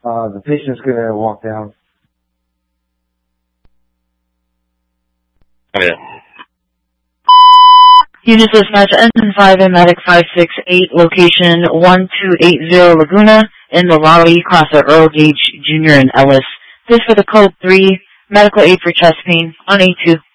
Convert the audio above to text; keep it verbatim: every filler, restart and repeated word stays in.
Uh, the patient's gonna walk down. Okay. Unit dispatch engine five and medic five six eight, location one two eight zero Laguna in the Raleigh, cross at Earl Gage Junior and Ellis. This for the code three, medical aid for chest pain on A two.